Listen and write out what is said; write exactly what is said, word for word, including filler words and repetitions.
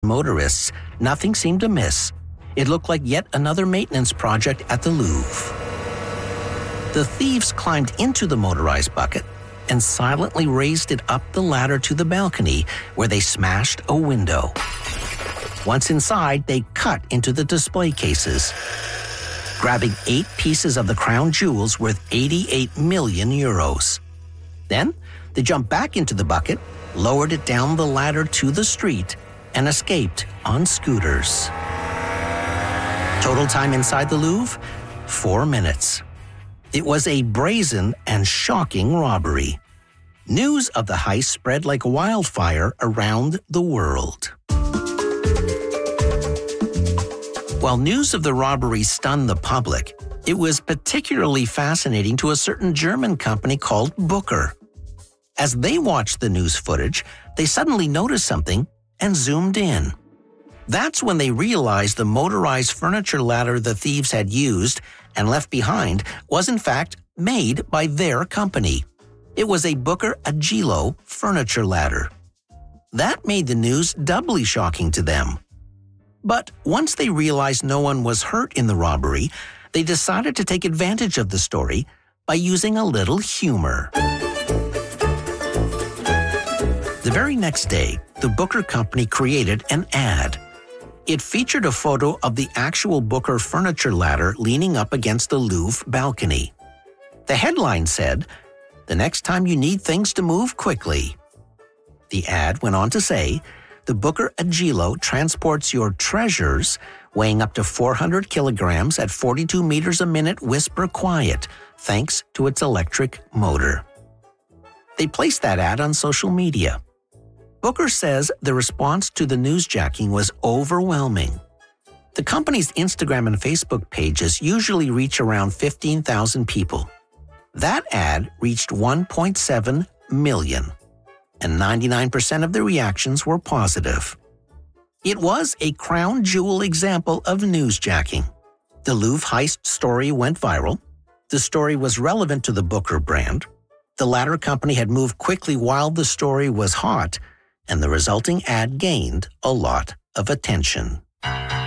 motorists, nothing seemed amiss. It looked like yet another maintenance project at the Louvre. The thieves climbed into the motorized bucket and silently raised it up the ladder to the balcony, where they smashed a window. Once inside, they cut into the display cases, grabbing eight pieces of the crown jewels worth eighty-eight million euros. Then, they jumped back into the bucket, lowered it down the ladder to the street, and escaped on scooters. Total time inside the Louvre? Four minutes. It was a brazen and shocking robbery. News of the heist spread like wildfire around the world. While news of the robbery stunned the public, it was particularly fascinating to a certain German company called Booker. As they watched the news footage, they suddenly noticed something and zoomed in. That's when they realized the motorized furniture ladder the thieves had used and left behind was in fact made by their company. It was a Booker Agilo furniture ladder. That made the news doubly shocking to them. But once they realized no one was hurt in the robbery, they decided to take advantage of the story by using a little humor. The very next day, the Booker company created an ad. It featured a photo of the actual Booker furniture ladder leaning up against the Louvre balcony. The headline said, "The next time you need things to move quickly." The ad went on to say, "The Booker Agilo transports your treasures, weighing up to four hundred kilograms at forty-two meters a minute whisper quiet, thanks to its electric motor." They placed that ad on social media. Booker says the response to the newsjacking was overwhelming. The company's Instagram and Facebook pages usually reach around fifteen thousand people. That ad reached one point seven million, and ninety-nine percent of the reactions were positive. It was a crown jewel example of newsjacking. The Louvre heist story went viral. The story was relevant to the Booker brand. The latter company had moved quickly while the story was hot, and the resulting ad gained a lot of attention.